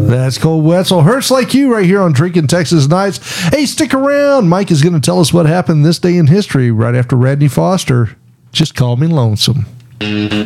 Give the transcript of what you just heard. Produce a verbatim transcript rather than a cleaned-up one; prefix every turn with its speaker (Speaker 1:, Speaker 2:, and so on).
Speaker 1: That's Cole Wetzel. Hurts Like You right here on Drinking Texas Nights. Hey, stick around. Mike is going to tell us what happened this day in history right after Radney Foster. Just Call Me Lonesome.